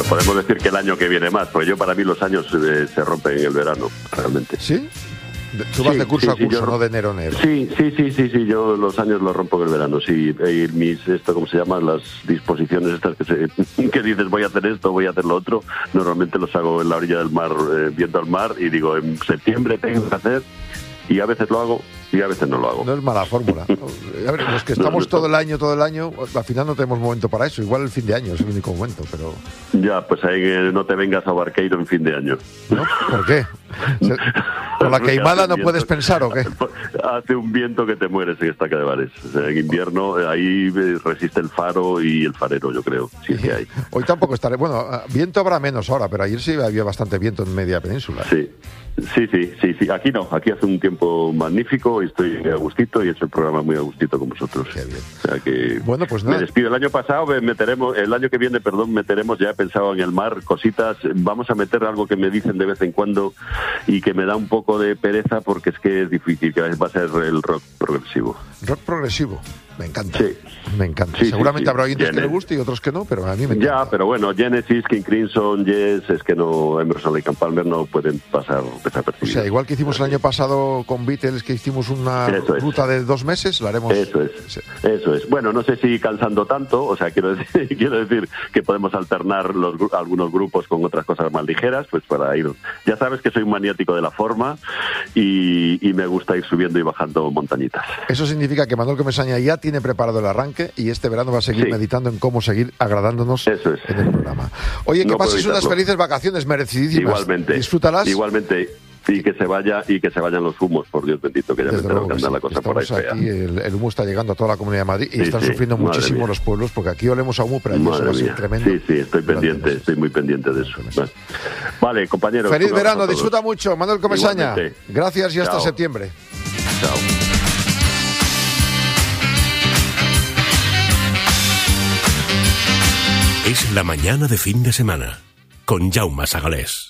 podemos decir que el año que viene más, porque para mí los años se rompen en el verano, realmente. ¿Sí? Tú vas de curso a curso, no de enero a enero. Sí, yo los años los rompo en el verano, sí. ¿Cómo se llama? Las disposiciones estas que dices voy a hacer esto, voy a hacer lo otro, normalmente los hago en la orilla del mar, viendo al mar, y digo, en septiembre tengo que hacer, y a veces lo hago y a veces no lo hago. No es mala fórmula. A ver, los que estamos todo el año, al final no tenemos momento para eso. Igual el fin de año es el único momento, pero... Ya, pues ahí no te vengas a Barqueiro en fin de año. ¿No? ¿Por qué? ¿Con la queimada no puedes pensar o qué? Hace un viento que te mueres en Estaca de Bares. O sea, en invierno ahí resiste el faro y el farero, yo creo, sí que hay. Hoy tampoco estaré... Bueno, viento habrá menos ahora, pero ayer sí había bastante viento en media península. Sí. Aquí no, aquí hace un tiempo magnífico y estoy a gustito y he hecho el programa muy a gustito con vosotros. Qué bien. O sea que bueno, pues nada. Me despido. El año que viene, meteremos, ya he pensado en el mar, cositas, vamos a meter algo que me dicen de vez en cuando y que me da un poco de pereza porque es que es difícil, que va a ser el rock progresivo. Rock progresivo, me encanta. Sí. Me encanta. Seguramente habrá oyentes que les guste y otros que no, pero a mí me encanta. Ya, pero bueno, Genesis, King Crimson, Yes, es que no, Emerson, Lake and Palmer no pueden pasar desapercibidos. O sea, igual que hicimos el año pasado con Beatles, que hicimos una ruta de 2 meses, lo haremos. Eso es. Bueno, no sé si cansando tanto, o sea, quiero decir que podemos alternar algunos grupos con otras cosas más ligeras, pues para ir. Ya sabes que soy un maniático de la forma y me gusta ir subiendo y bajando montañitas. Eso significa que Manuel Comesaña ya tiene preparado el arranque y este verano va a seguir meditando en cómo seguir agradándonos en el programa. Oye, que pases unas felices vacaciones merecidísimas. Igualmente. Disfrútalas. Igualmente. Y que se vayan los humos, por Dios bendito, que ya me tengo que andar la cosa por ahí fea. Aquí el humo está llegando a toda la Comunidad de Madrid y están sufriendo muchísimo los pueblos, porque aquí olemos a humo, pero allí eso va a ser tremendo. Sí, estoy muy pendiente de eso. Vale, compañeros. Feliz verano, disfruta mucho, Manuel Comesaña. Gracias y hasta septiembre. Chao. Es la mañana de fin de semana, con Jaume Sagalés.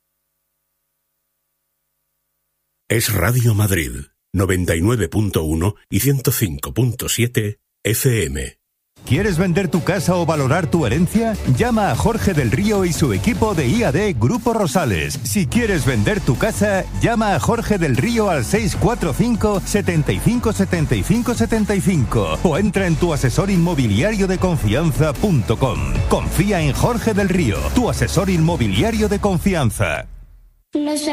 Es Radio Madrid, 99.1 y 105.7 FM. ¿Quieres vender tu casa o valorar tu herencia? Llama a Jorge del Río y su equipo de IAD Grupo Rosales. Si quieres vender tu casa, llama a Jorge del Río al 645 75 75 75 o entra en tuasesorinmobiliariodeconfianza.com. Confía en Jorge del Río, tu asesor inmobiliario de confianza.